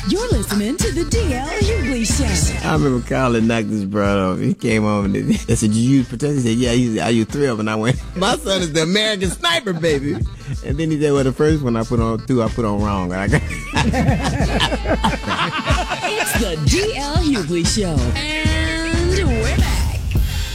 You're listening to the DL Hughley Show. I remember Colin knocked his brother off. He came home and they said, "Did you use protection?" He said, "Yeah, I used 3 of them." And I went, "My son is the American Sniper, baby." And then he said, "Well, the first one I put on 2, I put on wrong." It's the DL Hughley Show. And we're